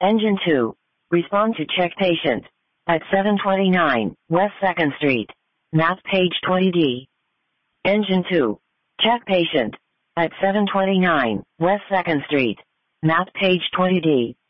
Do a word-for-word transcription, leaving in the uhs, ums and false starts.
Engine two. Respond to check patient. At seven twenty-nine West second Street. Map page twenty D. Engine two. Check patient. At seven twenty-nine West second Street. Map page twenty D.